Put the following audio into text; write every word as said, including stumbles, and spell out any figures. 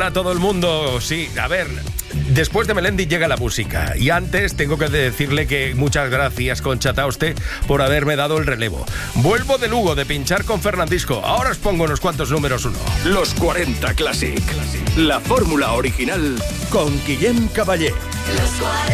Hola a todo el mundo. Sí, a ver, después de Melendi llega la música. Y antes tengo que decirle que muchas gracias, Concha Tauste, por haberme dado el relevo. Vuelvo de Lugo, de pinchar con Fernandisco. Ahora os pongo unos cuantos números uno. Los cuarenta Classic. La fórmula original con Guillem Caballé.